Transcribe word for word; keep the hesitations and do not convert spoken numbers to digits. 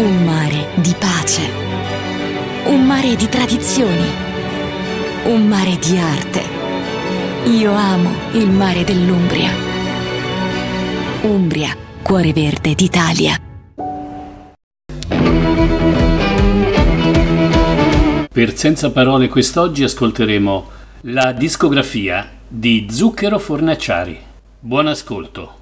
un mare di pace, un mare di tradizioni, un mare di arte. Io amo il mare dell'Umbria. Umbria, cuore verde d'Italia. Per Senza Parole quest'oggi ascolteremo la discografia di Zucchero Fornaciari. Buon ascolto.